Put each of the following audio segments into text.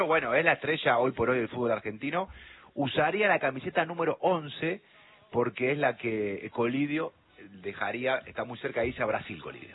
Bueno, es la estrella hoy por hoy del fútbol argentino. Usaría la camiseta número 11 porque es la que Colidio dejaría, está muy cerca, dice a Brasil Colidio.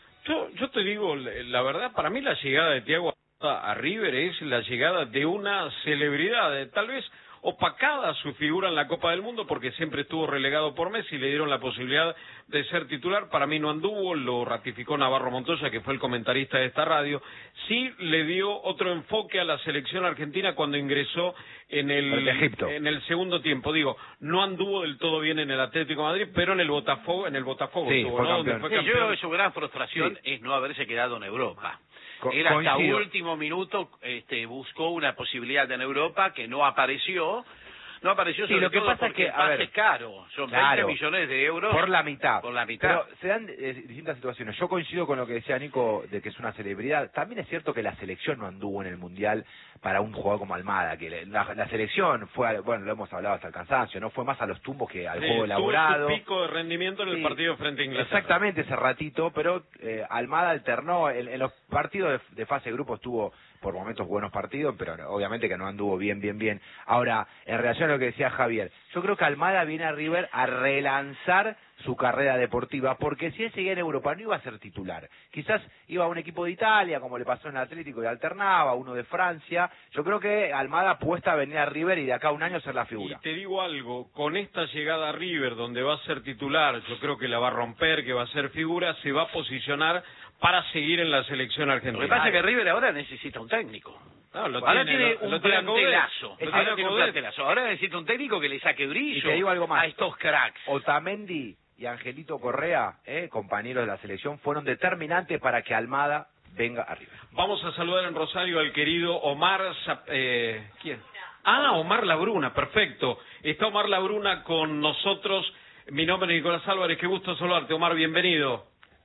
Yo te digo, la verdad, para mí la llegada de Thiago a River es la llegada de una celebridad, tal vez opacada su figura en la Copa del Mundo porque siempre estuvo relegado por Messi, le dieron la posibilidad de ser titular, para mí no anduvo, lo ratificó Navarro Montoya, que fue el comentarista de esta radio, sí le dio otro enfoque a la selección argentina cuando ingresó en el segundo tiempo, digo, no anduvo del todo bien en el Atlético de Madrid, pero en el Botafogo sí, estuvo, ¿no? Donde fue campeón. Yo creo que su gran frustración es no haberse quedado en Europa. Él hasta último minuto buscó una posibilidad en Europa que no apareció. No apareció sobre lo que todo pasa porque es que, a ver, es caro. Son 20 millones de euros. Por la mitad. Por la mitad. Pero se dan distintas situaciones. Yo coincido con lo que decía Nico de que es una celebridad. También es cierto que la selección no anduvo en el Mundial para un jugador como Almada. Que la selección fue, bueno, lo hemos hablado hasta el cansancio, no fue más a los tumbos que al juego elaborado. Tuvo su pico de rendimiento en el partido frente a Inglaterra. Exactamente, ese ratito, pero Almada alternó. En los partidos de fase de grupo estuvo por momentos buenos partidos, pero obviamente que no anduvo bien. Ahora, en relación a lo que decía Javier, yo creo que Almada viene a River a relanzar su carrera deportiva, porque si él seguía en Europa no iba a ser titular. Quizás iba a un equipo de Italia, como le pasó en el Atlético y alternaba, uno de Francia. Yo creo que Almada apuesta a venir a River y de acá a un año ser la figura. Y te digo algo, con esta llegada a River, donde va a ser titular, yo creo que la va a romper, que va a ser figura, se va a posicionar para seguir en la selección argentina. Lo que pasa es que River ahora necesita un técnico. No, ahora tiene un plantelazo. Ahora Ahora necesita un técnico que le saque brillo y te digo algo más. a estos cracks. Otamendi y Angelito Correa, compañeros de la selección, fueron determinantes para que Almada venga a River. Vamos a saludar en Rosario al querido Omar... ¿Quién? Ah, Omar Labruna, perfecto. Está Omar Labruna con nosotros. Mi nombre es Nicolás Álvarez, qué gusto saludarte. Omar, bienvenido.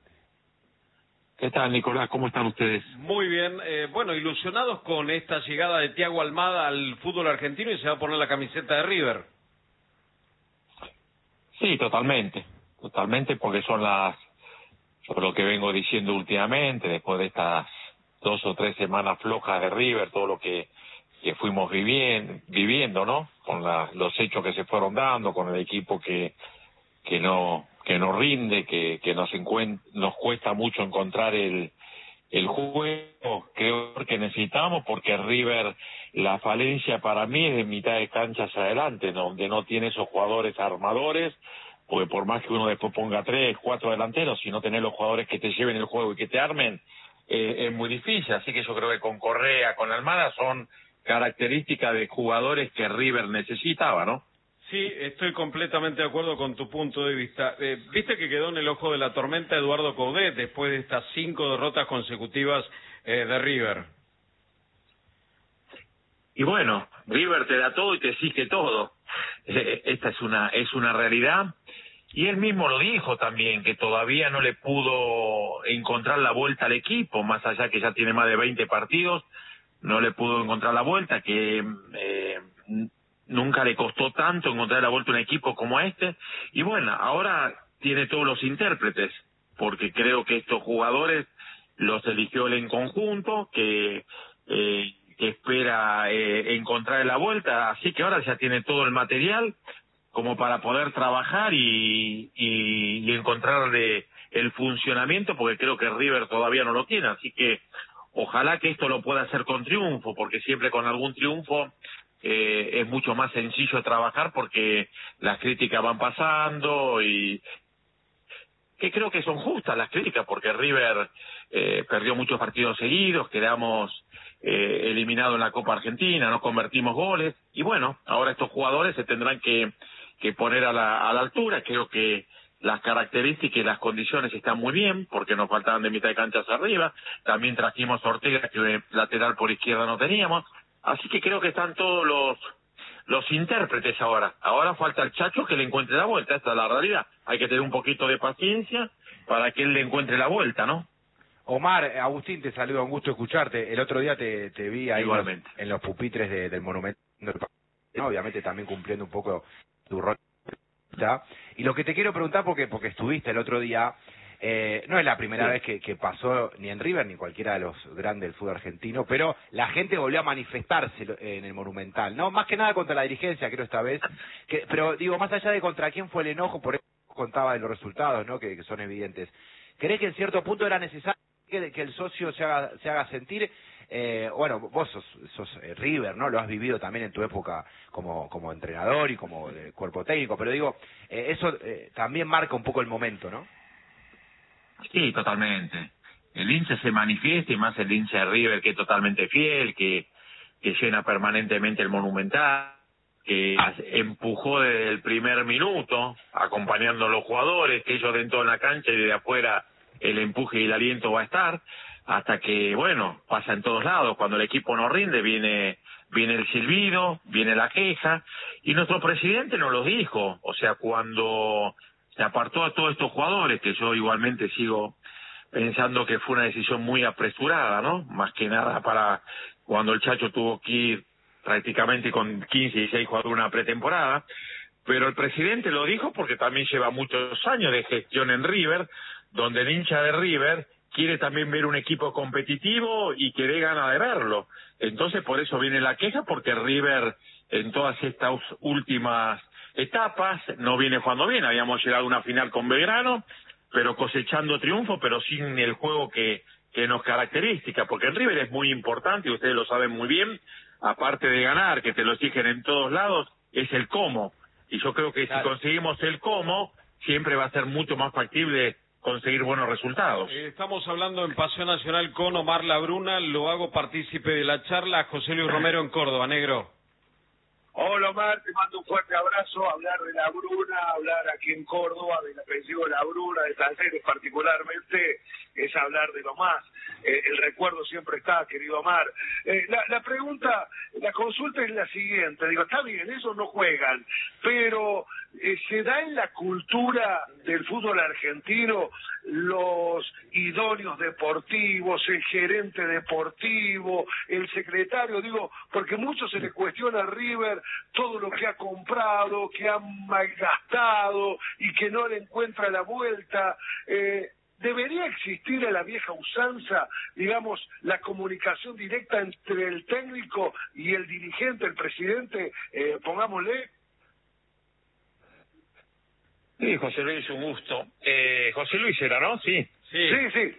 ¿Qué tal, Nicolás? ¿Cómo están ustedes? Muy bien. Bueno, ilusionados con esta llegada de Thiago Almada al fútbol argentino y se va a poner la camiseta de River. Sí, totalmente, porque son lo que vengo diciendo últimamente, después de estas 2 o 3 semanas flojas de River, todo lo que fuimos viviendo, ¿no? Con los hechos que se fueron dando, con el equipo que no rinde, que nos cuesta mucho encontrar el juego, creo que necesitamos, porque River, la falencia para mí es de mitad de cancha hacia adelante, donde no tiene esos jugadores armadores, porque por más que uno después ponga 3, 4 delanteros, si no tenés los jugadores que te lleven el juego y que te armen, es muy difícil. Así que yo creo que con Correa, con Almada, son características de jugadores que River necesitaba, ¿no? Sí, estoy completamente de acuerdo con tu punto de vista. Viste que quedó en el ojo de la tormenta Eduardo Coudet después de estas 5 derrotas consecutivas de River. Y bueno, River te da todo y te exige todo. Esta es una realidad. Y él mismo lo dijo también, que todavía no le pudo encontrar la vuelta al equipo, más allá que ya tiene más de 20 partidos, no le pudo encontrar la vuelta, que nunca le costó tanto encontrar la vuelta a un equipo como este. Y bueno, ahora tiene todos los intérpretes, porque creo que estos jugadores los eligió él en conjunto, que espera encontrar la vuelta, así que ahora ya tiene todo el material como para poder trabajar y encontrarle el funcionamiento, porque creo que River todavía no lo tiene, así que ojalá que esto lo pueda hacer con triunfo, porque siempre con algún triunfo es mucho más sencillo trabajar, porque las críticas van pasando y que creo que son justas las críticas, porque River perdió muchos partidos seguidos, quedamos eliminados en la Copa Argentina, no convertimos goles, y bueno, ahora estos jugadores se tendrán que poner a la altura. Creo que las características y las condiciones están muy bien, porque nos faltaban de mitad de cancha hacia arriba. También trajimos a Ortega, que lateral por izquierda no teníamos, así que creo que están todos los intérpretes ahora. Ahora falta el Chacho que le encuentre la vuelta, esta es la realidad. Hay que tener un poquito de paciencia para que él le encuentre la vuelta, ¿no? Omar, Agustín, te saludo, un gusto escucharte. El otro día te vi ahí en los pupitres del Monumento, obviamente también cumpliendo un poco tu rol. Y lo que te quiero preguntar, porque estuviste el otro día, No es la primera vez que pasó ni en River ni en cualquiera de los grandes del fútbol argentino, pero la gente volvió a manifestarse en el Monumental, ¿no? Más que nada contra la dirigencia, creo, esta vez. Pero digo, más allá de contra quién fue el enojo, por eso contaba de los resultados, ¿no? Que son evidentes. ¿Crees que en cierto punto era necesario que el socio se haga sentir? Bueno, vos sos River, ¿no? Lo has vivido también en tu época como entrenador y como cuerpo técnico, pero digo, eso también marca un poco el momento, ¿no? Sí, totalmente. El hincha se manifiesta, y más el hincha de River, que es totalmente fiel, que llena permanentemente el Monumental, que empujó desde el primer minuto, acompañando a los jugadores, que ellos dentro de la cancha y de afuera el empuje y el aliento va a estar, hasta que, bueno, pasa en todos lados. Cuando el equipo no rinde, viene el silbido, viene la queja, y nuestro presidente nos lo dijo. O sea, cuando se apartó a todos estos jugadores, que yo igualmente sigo pensando que fue una decisión muy apresurada, ¿no? Más que nada para cuando el Chacho tuvo que ir prácticamente con 15 y 16 jugadores una pretemporada, pero el presidente lo dijo porque también lleva muchos años de gestión en River, donde el hincha de River quiere también ver un equipo competitivo y que dé ganas de verlo. Entonces por eso viene la queja, porque River en todas estas últimas etapas no viene jugando bien. Habíamos llegado a una final con Belgrano, pero cosechando triunfo, pero sin el juego que nos caracteriza, porque en River es muy importante, y ustedes lo saben muy bien, aparte de ganar, que te lo exigen en todos lados, es el cómo. Y yo creo que si conseguimos el cómo, siempre va a ser mucho más factible conseguir buenos resultados. Estamos hablando en Pasión Nacional con Omar Labruna, lo hago partícipe de la charla, José Luis Romero en Córdoba, negro. Hola Omar, te mando un fuerte abrazo, hablar de Labruna, hablar aquí en Córdoba del apellido Labruna, de Talleres particularmente, es hablar de lo más. El recuerdo siempre está, querido Omar. La pregunta, la consulta es la siguiente, digo, está bien, esos no juegan, pero ¿se da en la cultura del fútbol argentino los idóneos deportivos, el gerente deportivo, el secretario? Digo, porque mucho se le cuestiona a River todo lo que ha comprado, que ha malgastado y que no le encuentra la vuelta. ¿Debería existir a la vieja usanza, digamos, la comunicación directa entre el técnico y el dirigente, el presidente, pongámosle? Sí, José Luis, un gusto. José Luis era, ¿no? Sí. Sí.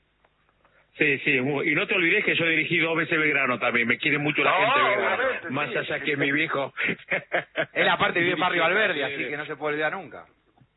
Sí, y no te olvides que yo dirigí 2 veces Belgrano también, me quiere mucho la gente de Belgrano, más allá que mi viejo. Es la parte de Barrio Alberdi, así que no se puede olvidar nunca.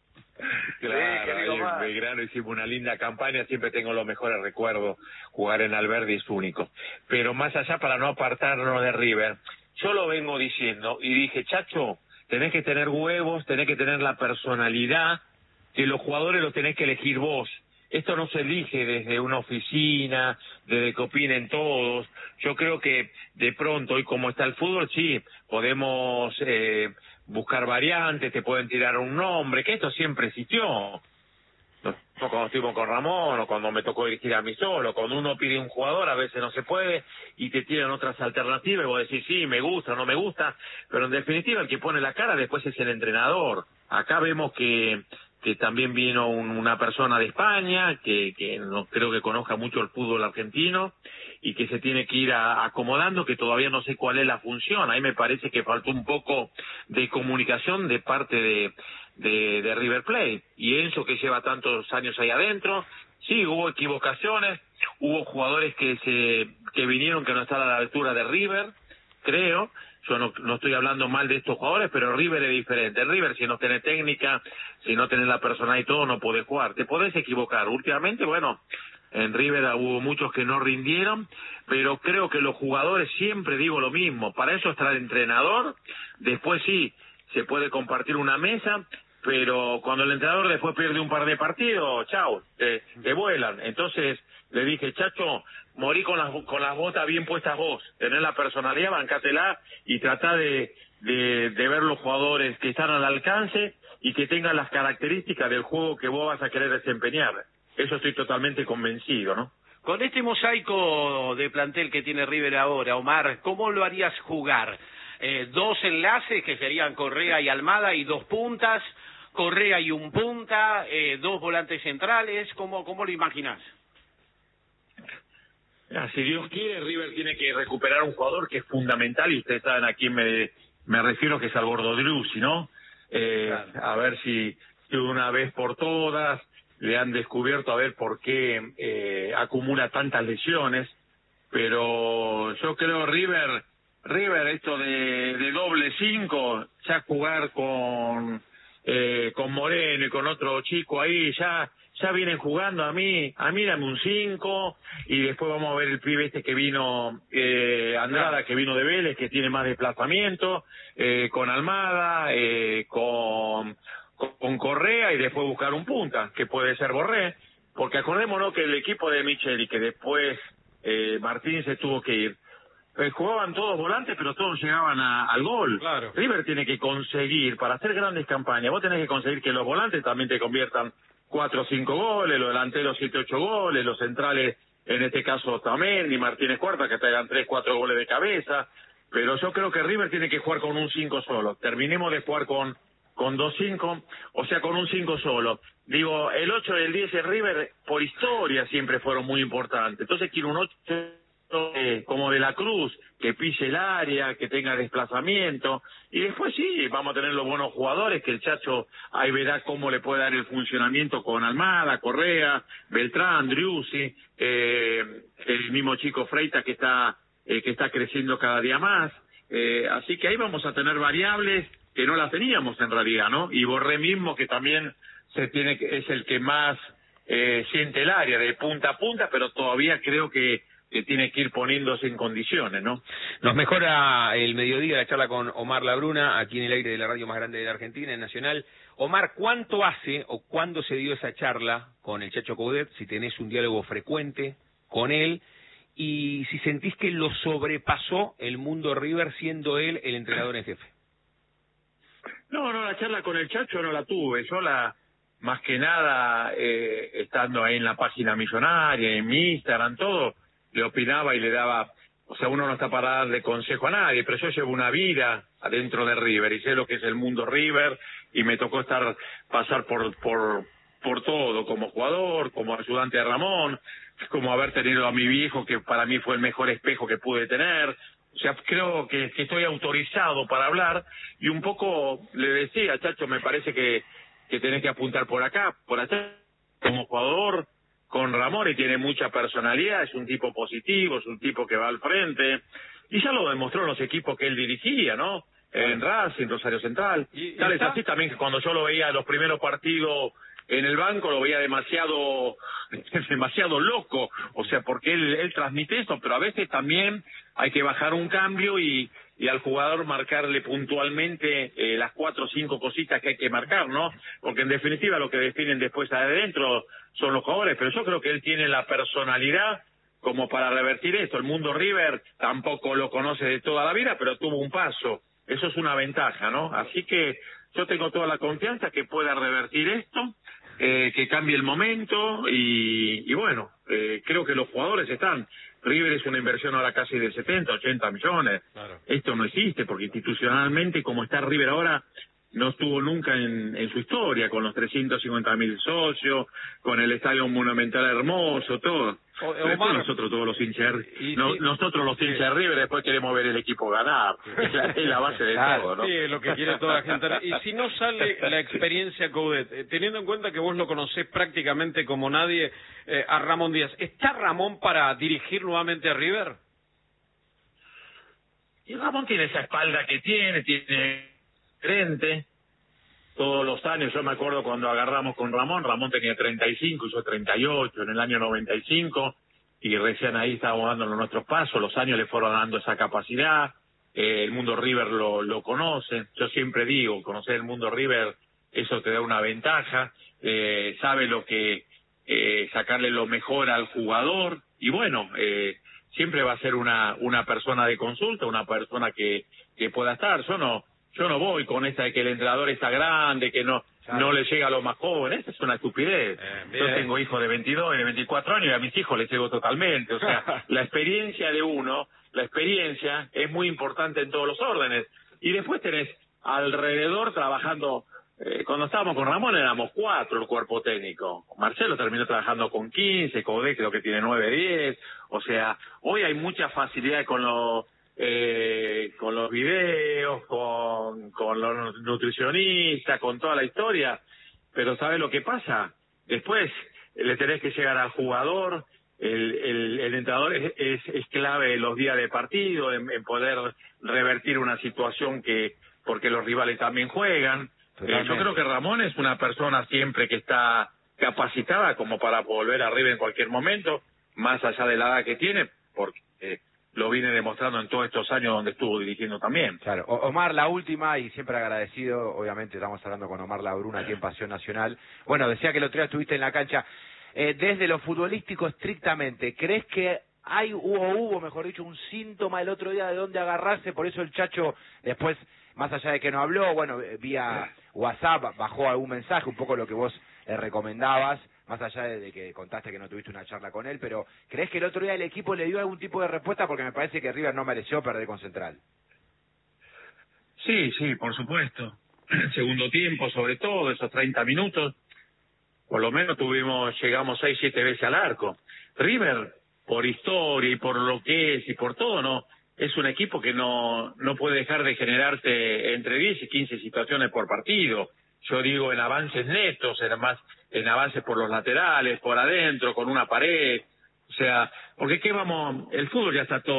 Claro, ahí en Belgrano hicimos una linda campaña, siempre tengo los mejores recuerdos, jugar en Alberdi es único. Pero más allá, para no apartarnos de River, yo lo vengo diciendo, y dije, Chacho, tenés que tener huevos, tenés que tener la personalidad, que los jugadores los tenés que elegir vos. Esto no se elige desde una oficina, desde que opinen todos. Yo creo que de pronto, hoy como está el fútbol, sí, podemos buscar variantes, te pueden tirar un nombre, que esto siempre existió. Cuando estuvimos con Ramón, o cuando me tocó dirigir a mí solo, cuando uno pide un jugador, a veces no se puede, y te tiran otras alternativas, y vos decís, sí, me gusta, no me gusta, pero en definitiva el que pone la cara después es el entrenador. Acá vemos que también vino una persona de España, que no creo que conozca mucho el fútbol argentino, y que se tiene que ir acomodando, que todavía no sé cuál es la función. Ahí me parece que faltó un poco de comunicación de parte de River Plate, y Enzo, que lleva tantos años ahí adentro. Sí, hubo equivocaciones, hubo jugadores que vinieron que no están a la altura de River, creo. Yo no estoy hablando mal de estos jugadores, pero River es diferente. River, si no tenés técnica, si no tenés la personalidad y todo, no podés jugar. Te podés equivocar. Últimamente, bueno, en River hubo muchos que no rindieron, pero creo que los jugadores, siempre digo lo mismo, para eso está el entrenador. Después sí, se puede compartir una mesa, pero cuando el entrenador después pierde un par de partidos, chao, te vuelan. Entonces le dije, Chacho, morí con las botas bien puestas vos, tenés la personalidad, bancátela y tratá de ver los jugadores que están al alcance y que tengan las características del juego que vos vas a querer desempeñar. Eso estoy totalmente convencido, ¿no? Con este mosaico de plantel que tiene River ahora, Omar, ¿cómo lo harías jugar? 2 enlaces, que serían Correa y Almada, y 2 puntas. Correa y un punta, 2 volantes centrales, ¿cómo lo imaginás? Si Dios quiere, River tiene que recuperar un jugador que es fundamental, y ustedes saben a quién me refiero, que es al Gordo Driussi, ¿no? Claro. A ver si de una vez por todas le han descubierto a ver por qué acumula tantas lesiones, pero yo creo River esto de doble 5, ya jugar con Moreno y con otro chico ahí, ya vienen jugando. A mí dame un 5, y después vamos a ver el pibe este que vino, Andrada, que vino de Vélez, que tiene más desplazamiento, con Almada, con Correa, y después buscar un punta, que puede ser Borré, porque acordémonos que el equipo de Micheli, que después Martín se tuvo que ir, jugaban todos volantes, pero todos llegaban al gol. Claro. River tiene que conseguir, para hacer grandes campañas, vos tenés que conseguir que los volantes también te conviertan 4 o 5 goles, los delanteros 7 o 8 goles, los centrales, en este caso también, y Martínez Cuarta, que te hagan 3 o 4 goles de cabeza. Pero yo creo que River tiene que jugar con un 5 solo. Terminemos de jugar con 2-5, o sea, con un 5 solo. Digo, el 8 y el 10 en River, por historia, siempre fueron muy importantes. Entonces quiero un 8 como de la Cruz, que pise el área, que tenga desplazamiento, y después sí, vamos a tener los buenos jugadores, que el Chacho ahí verá cómo le puede dar el funcionamiento con Almada, Correa, Beltrán, Driussi, el mismo chico Freitas que está creciendo cada día más, así que ahí vamos a tener variables que no las teníamos en realidad, ¿no? Y Borré mismo, que también es el que más siente el área de punta a punta, pero todavía creo que tiene que ir poniéndose en condiciones, ¿no? Nos mejora el mediodía la charla con Omar Labruna, aquí en el aire de la radio más grande de la Argentina, en Nacional. Omar, ¿cuánto hace o cuándo se dio esa charla con el Chacho Coudet? Si tenés un diálogo frecuente con él, y si sentís que lo sobrepasó el mundo River siendo él el entrenador en jefe. No, la charla con el Chacho no la tuve. Yo más que nada, estando ahí en la página millonaria, en mi Instagram, todo, le opinaba y le daba, o sea, uno no está para darle consejo a nadie, pero yo llevo una vida adentro de River y sé lo que es el mundo River, y me tocó pasar por todo, como jugador, como ayudante de Ramón, como haber tenido a mi viejo, que para mí fue el mejor espejo que pude tener. O sea, creo que estoy autorizado para hablar, y un poco le decía, Chacho, me parece que tenés que apuntar por acá, por allá, como jugador, con Ramón, y tiene mucha personalidad, es un tipo positivo, es un tipo que va al frente, y ya lo demostró en los equipos que él dirigía, ¿no? En Racing, Rosario Central. Tal es así también que cuando yo lo veía en los primeros partidos en el banco, lo veía demasiado loco, o sea, porque él transmite eso, pero a veces también hay que bajar un cambio y al jugador marcarle puntualmente las 4 o 5 cositas que hay que marcar, ¿no? Porque en definitiva lo que definen después adentro son los jugadores, pero yo creo que él tiene la personalidad como para revertir esto. El mundo River tampoco lo conoce de toda la vida, pero tuvo un paso. Eso es una ventaja, ¿no? Así que yo tengo toda la confianza que pueda revertir esto, que cambie el momento, y bueno, creo que los jugadores están. River es una inversión ahora casi de 70, 80 millones. Claro. Esto no existe, porque institucionalmente, como está River ahora, no estuvo nunca en su historia, con los 350.000 socios, con el estadio monumental hermoso, todo. Omar, nosotros todos los hinchas, nosotros los hinchas de River después queremos ver el equipo ganar, es la base de todo, ¿no? Sí, es lo que quiere toda la gente. Y si no sale la experiencia Coudet, teniendo en cuenta que vos lo conocés prácticamente como nadie, a Ramón Díaz, ¿está Ramón para dirigir nuevamente a River? Y Ramón tiene esa espalda que tiene frente. Todos los años, yo me acuerdo cuando agarramos con Ramón tenía 35 y yo 38 en el año 95, y recién ahí estábamos dando nuestros pasos, los años le fueron dando esa capacidad, el mundo River lo conoce, yo siempre digo, conocer el mundo River, eso te da una ventaja, sabe lo que, sacarle lo mejor al jugador, y bueno, siempre va a ser una persona de consulta, una persona que pueda estar. Yo no voy con esta de que el entrenador está grande, que no le llega a los más jóvenes. Esa es una estupidez. Yo tengo hijos de 22 y de 24 años y a mis hijos les llego totalmente. O sea, la experiencia de uno, es muy importante en todos los órdenes. Y después tenés alrededor trabajando cuando estábamos con Ramón éramos 4 el cuerpo técnico. Marcelo terminó trabajando con 15, Coudet creo que tiene 9, 10. O sea, hoy hay mucha facilidad con los videos, con los nutricionistas, con toda la historia. Pero ¿sabes lo que pasa? Después le tenés que llegar al jugador. El entrenador es clave en los días de partido, en poder revertir una situación porque los rivales también juegan. Yo creo que Ramón es una persona siempre que está capacitada como para volver arriba en cualquier momento, más allá de la edad que tiene, porque lo viene demostrando en todos estos años donde estuvo dirigiendo también. Claro. Omar, la última, y siempre agradecido, obviamente estamos hablando con Omar Labruna aquí en Pasión Nacional. Bueno, decía que el otro día estuviste en la cancha. Desde lo futbolístico estrictamente, ¿crees que hubo, mejor dicho, un síntoma el otro día de dónde agarrarse? Por eso el Chacho después, más allá de que no habló, bueno, vía WhatsApp bajó algún mensaje, un poco lo que vos recomendabas, más allá de que contaste que no tuviste una charla con él, pero ¿crees que el otro día el equipo le dio algún tipo de respuesta? Porque me parece que River no mereció perder con Central. Sí, por supuesto. Segundo tiempo, sobre todo, esos 30 minutos, por lo menos llegamos 6, 7 veces al arco. River, por historia y por lo que es y por todo, no es un equipo que no puede dejar de generarte entre 10 y 15 situaciones por partido. Yo digo en avances netos, en avances por los laterales, por adentro, con una pared. O sea, porque el fútbol ya ya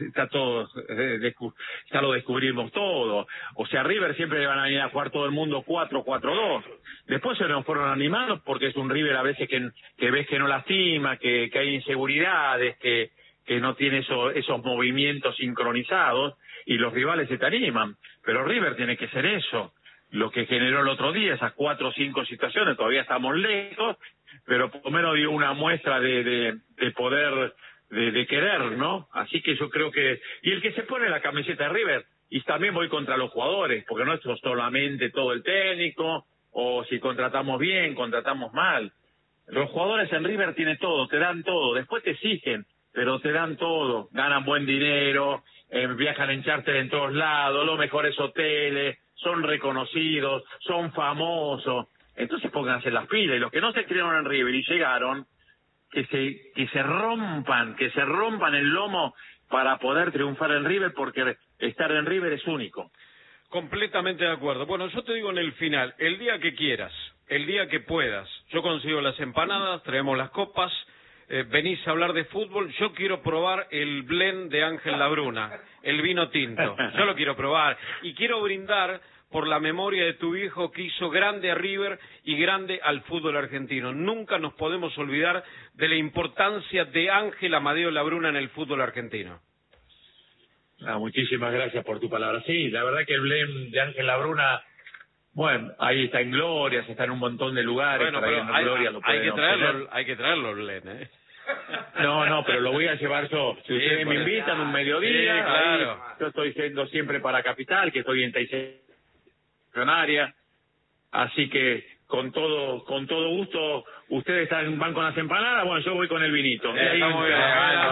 lo descubrimos todo. O sea, River siempre le van a venir a jugar todo el mundo 4-4-2. Después se nos fueron animados porque es un River a veces que ves que no lastima, que hay inseguridades, que no tiene esos movimientos sincronizados y los rivales se te animan. Pero River tiene que ser eso. Lo que generó el otro día, esas 4 o 5 situaciones, todavía estamos lejos, pero por lo menos dio una muestra de poder, de querer, ¿no? Así que yo creo que... Y el que se pone la camiseta de River, y también voy contra los jugadores, porque no es solamente todo el técnico, o si contratamos bien, contratamos mal. Los jugadores en River tienen todo, te dan todo, después te exigen, pero te dan todo, ganan buen dinero, viajan en charter en todos lados, los mejores hoteles, son reconocidos, son famosos. Entonces pónganse las pilas, y los que no se crearon en River y llegaron, que se rompan el lomo para poder triunfar en River, porque estar en River es único. Completamente de acuerdo. Bueno, yo te digo en el final, el día que quieras, el día que puedas, yo consigo las empanadas, traemos las copas, venís a hablar de fútbol, yo quiero probar el blend de Ángel Labruna, el vino tinto, yo lo quiero probar, y quiero brindar por la memoria de tu hijo que hizo grande a River y grande al fútbol argentino. Nunca nos podemos olvidar de la importancia de Ángel Amadeo Labruna en el fútbol argentino. Muchísimas gracias por tu palabra. Sí, la verdad que el blend de Ángel Labruna, bueno, ahí está en Glorias, está en un montón de lugares. Bueno, pero hay que traerlo el blend, ¿eh? No, pero lo voy a llevar yo. Si ustedes me invitan un mediodía, sí, claro. Yo estoy yendo siempre para Capital, que estoy en Taicenaria, así que con todo gusto. Ustedes van con las empanadas, bueno, yo voy con el vinito. Está muy bien.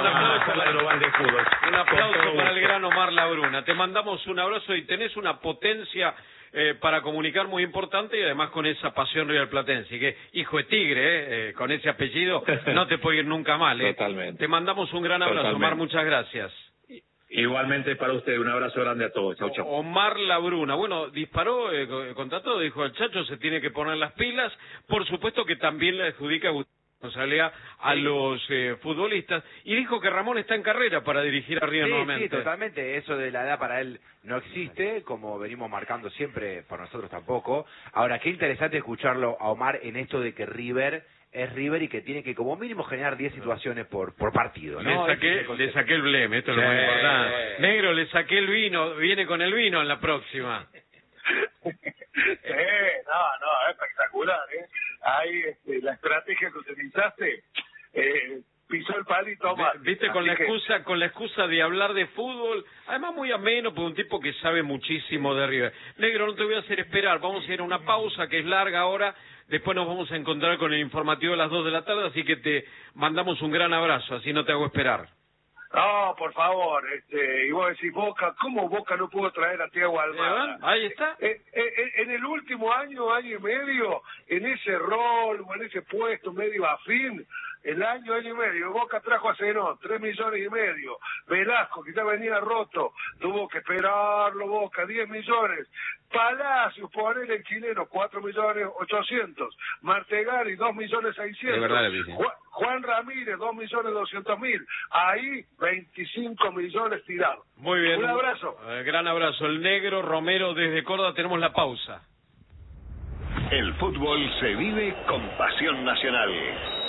Un aplauso para el gran Omar Labruna. Te mandamos un abrazo y tenés una potencia para comunicar muy importante, y además con esa pasión riverplatense, que hijo de tigre, con ese apellido no te puede ir nunca mal. Totalmente. Te mandamos un gran abrazo. Omar, muchas gracias. Igualmente para usted, un abrazo grande a todos. Chau. Omar Labruna, bueno, disparó contra todo, dijo el Chacho se tiene que poner las pilas, por supuesto que también le adjudica responsabilidad a los futbolistas, y dijo que Ramón está en carrera para dirigir a River nuevamente. Sí, totalmente, eso de la edad para él no existe, como venimos marcando siempre, por nosotros tampoco. Ahora, qué interesante escucharlo a Omar en esto de que River es River y que tiene que como mínimo generar 10 situaciones por partido, ¿no? Le saqué el bleme, esto es lo más importante. Negro, le saqué el vino, viene con el vino en la próxima. No, espectacular, Ahí la estrategia que utilizaste, pisó el palo y toma. Viste, con la excusa de hablar de fútbol, además muy ameno, por un tipo que sabe muchísimo de River. Negro, no te voy a hacer esperar, vamos a ir a una pausa que es larga ahora. Después nos vamos a encontrar con el informativo a las 2 de la tarde, así que te mandamos un gran abrazo, así no te hago esperar. No, por favor, y vos decís, Boca, ¿cómo Boca no pudo traer a Thiago Almada? Ahí está. En el último año y medio, en ese rol o en ese puesto medio afín, año y medio, Boca trajo a Zenón, 3 millones y medio. Velasco, que ya venía roto, tuvo que esperarlo Boca, 10 millones. Palacios, poner el chileno, 4.800.000. Martegari, 2.600.000. Es verdad lo que dice. Juan Ramírez, 2.200.000. Ahí, 25 millones tirados. Muy bien. Un abrazo. Gran abrazo. El Negro Romero desde Córdoba. Tenemos la pausa. El fútbol se vive con pasión nacional.